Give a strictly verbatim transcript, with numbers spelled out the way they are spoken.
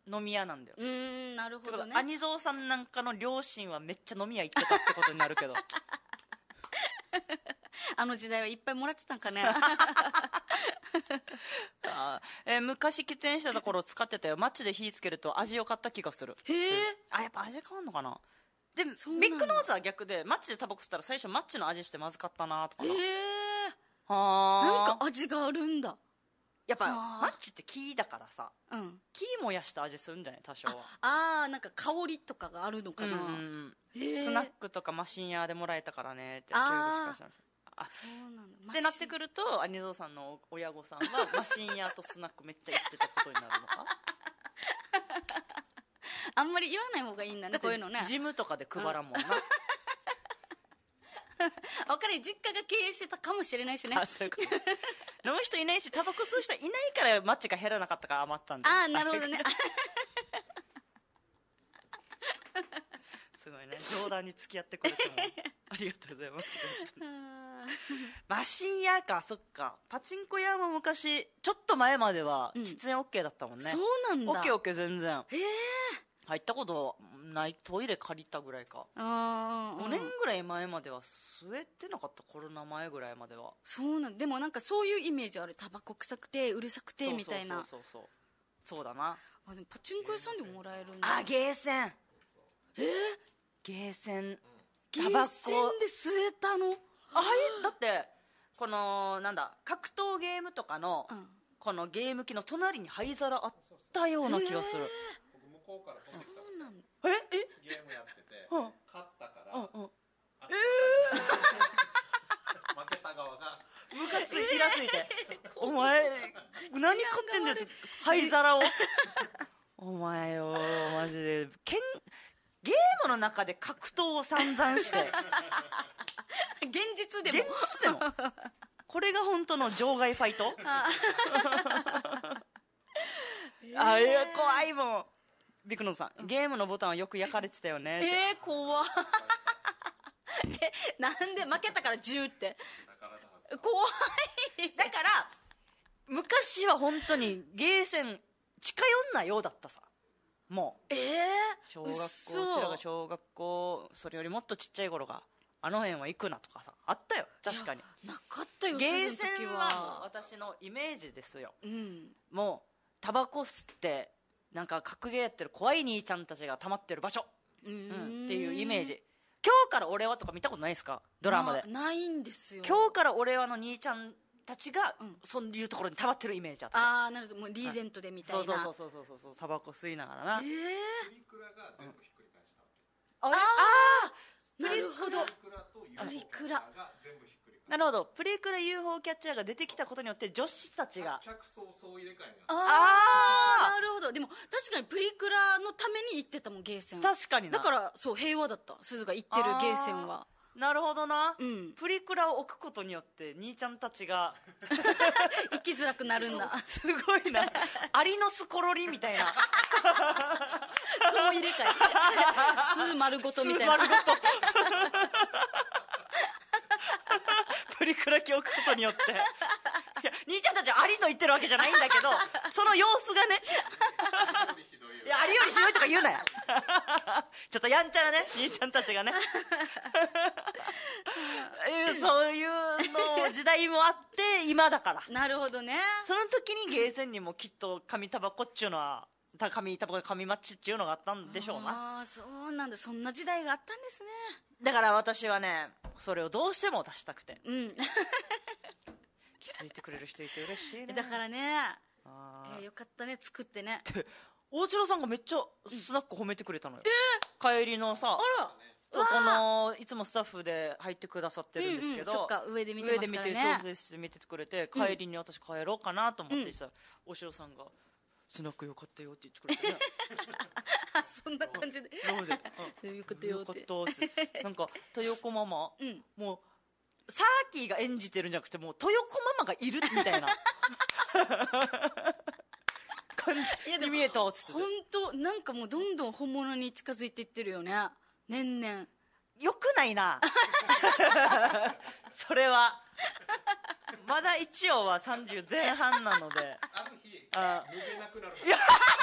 飲み屋なんだよ。 うーん、なるほどね。 兄蔵さんなんかの両親はめっちゃ飲み屋行ってたってことになるけどあの時代はいっぱいもらってたんかねあ、えー昔喫煙してた頃使ってたよ。マッチで火つけると味良かった気がする。 へえ、 あ、やっぱ味変わんのかな。でビそうなんだッグノーズは逆で、マッチでタバコ吸ったら最初マッチの味してまずかったなとかな。 へえ、 はなんあ、 か味があるんだ。 やっぱはあマッチって木だからさ、 うん。 木燃やした味するんじゃない多少は。 あー、なんか香りとかがあるのかな。 うんうんうんへえスナックとかマシン屋でもらえたからねってあー教育しかしたあそうなんだ。 ってなってくると兄蔵さんの親御さんはマシン屋とスナックめっちゃ行ってたことになるのかあんまり言わない方がいいんだね、 だってこういうのね。 ジムとかで配らんもんな、 わかる、実家が経営してたかもしれないしね。 あ、そういうこと飲む人いないしタバコ吸う人いないからマッチが減らなかったから余ったんだ。 あー、なるほどね。 すごいね、冗談に付き合ってくれてもありがとうございますマシン屋か。そっか、パチンコ屋も昔ちょっと前まではうん喫煙 OK だったもんね。 そうなんだ。 オッケーオッケー全然へえ。 入ったことない。トイレ借りたぐらいか。 あー、 ごねんぐらい前までは吸えてなかった。コロナ前ぐらいまでは。 そうなんでもなんかそういうイメージある。タバコ臭くてうるさくてみたいな。 そうそうそうそうそうだな。 あ、でもパチンコ屋さんでもらえるんだ。 あ、ゲーセン。 えー、 ゲーセンゲタバコーセンで吸えたの。 あれだってこのなんだ格闘ゲームとかの、 うん、 このゲーム機の隣に灰皿あったような気がする。 僕向こうから取ってきたそうなんだ。 ええゲームやってて、 うん勝ったから、 うんうんあ負けた側がムカついイラついてお前何買ってんだよって灰皿をお前よマジでけんゲームの中で格闘を散々して現実でも現実でもこれが本当の場外ファイトあ、いや怖いもん。ビクノさん、ゲームのボタンはよく焼かれてたよねって。 えー、怖っえ、なんで負けたからじゅうって宝だはず怖い。 だから昔は本当にゲーセン近寄んなようだったさ。もうえー、 小学校、う嘘ちらが小学校それよりもっとちっちゃい頃があの辺は行くなとかさあったよ。確かになかったよ、 ゲーセその時ンはもう私のイメージですよ。 うんもうタバコ吸ってなんか格ゲーやってる怖い兄ちゃんたちが溜まってる場所、 ううんんっていうイメージ。今日から俺はとか見たことないですかドラマで。 なないんですよ。 今日から俺はの兄ちゃんたちが、 うんそういうところに溜まってるイメージあった。 ああ、なるほど、もうリーゼントでみたいな。 そうそうそうそうそうそうタバコ吸いながらな、 えー、 プリクラが全部ひっくり返したわけ。 あれああなるほど。 プリクラと ユーフォープリクラが全部ひっくり返した。 なるほど。プリクラ ユーフォー キャッチャーが出てきたことによって女子たちが客層総入れ替えになった。 ああーあ、なるほど。でも確かにプリクラのために行ってたもん、ゲーセン。 確かにな。 だからそう平和だった、鈴が行ってるゲーセンは。 なるほどな、 うんプリクラを置くことによって兄ちゃんたちが行きづらくなるんだ。 すごいなアリの巣コロリみたいなそう入れ替え巣丸ごとみたいな。 巣丸ごとプリクラ機置くことによっていや兄ちゃんたちはアリと言ってるわけじゃないんだけどその様子がねひどいよいやアリよりひどいとか言うなよちょっとやんちゃなね兄ちゃんたちがねえーそういうの時代もあって今だからなるほどね。 その時にゲーセンにもきっと紙タバコっちゅうのはた紙タバコ紙マッチっちゅうのがあったんでしょうな。 ああ、そうなんだ。そんな時代があったんですね。 だから私はねそれをどうしても出したくてうん気づいてくれる人いて嬉しいね。 だからね、 あーえーよかったね、作ってね。 で大城さんがめっちゃスナック褒めてくれたのよ、帰りのさあら、 そうこのいつもスタッフで入ってくださってるんですけど、 うんうんそっか上で見てますからね上で見て調整して見ててくれて、帰りに私帰ろうかなと思ってさ、大城さんがスナックよかったよって言ってくれてねあ、そんな感じで。 なのでそういうことよよかって。 ったってなんか豊子ママ、 うんもうサーキーが演じてるんじゃなくてもう豊子ママがいるみたいな感じいやでもに見えたっつって本当なんかもうどんどん本物に近づいていってるよね、年々。 よくないなそれはまだ一応はさんじゅう前半なのである日あ脱げなくなる。